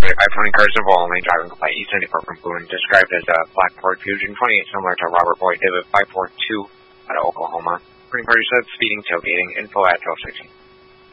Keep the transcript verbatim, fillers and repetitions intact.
twenty-five twenty cars of only, driving complaint East ninety-four from Boone, described as a black Ford Fusion twenty-eight, similar to Robert Boyd David five four two out of Oklahoma. Reporting party said speeding, tailgating, info at twelve sixteen.